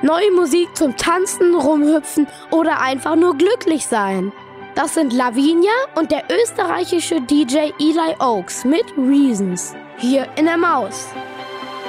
Neue Musik zum Tanzen, Rumhüpfen oder einfach nur glücklich sein. Das sind Lavinia und der österreichische DJ Eli Oaks mit Reasons. Hier in der Maus.